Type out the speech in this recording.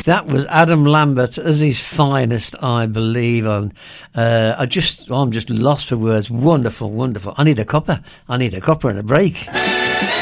That was Adam Lambert as his finest, I believe. I'm just lost for words. Wonderful, wonderful. I need a cuppa and a break.